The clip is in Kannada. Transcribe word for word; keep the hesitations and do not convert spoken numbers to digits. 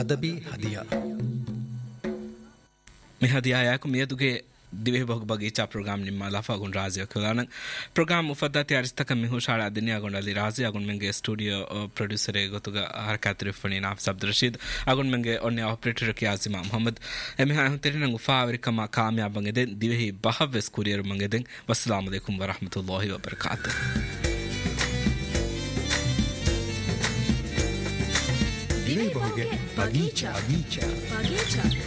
ಅದಬಿ ಹದಿಯಾ ಮಿ ಹದಿಯಾ ಯಾಕು ಮಿಯದುಗೆ ದಿವೆ ಬಹು ಬಗೀಚಾ ಪ್ರೋಗ್ರಾಮ್ ನಿಮ್ಮ ಲಫಾಗುನ್ ರಾಜಿಯ ಕುಲಾನ ಪ್ರೋಗ್ರಾಮ್ ಮುಫದ್ದತಿ ಅರಿಸ್ತಕ ಮಿಹು ಶಾಳಾ ದಿನಿಯಾ ಗೊಂಡಲಿ ರಾಜಿ ಅಗುನ್ ಮೆಂಗೆ studio producer ಎಗತುಗ ಹರಕತ್ ರಿಫನಿ ನಾಫ್ Abdul Rashid ಅಗುನ್ ಮೆಂಗೆ ಒನ್ನೆ operator K ಆಸಿಮಾ Mohammed ಎಮಿ ಹಾ ಹುಂತೆರಿ ನಂಗು ಫಾವರಿಕಮ ಕಾಮಯಾಬ್ ಬಂಗೆದೆ ದಿವೆ ಬಹವೆಸ್ ಕುರಿಯರ್ ಮಂಗೆದೆ ವಸ್ಸಲಾಮು ಅಲೈಕುಂ ವರಹಮತುಲ್ಲಾಹಿ ವಬರಕಾತುಹು ದಿವೆ ಬಹುಗೆ ಬಗೀಚಾ ಬಗೀಚಾ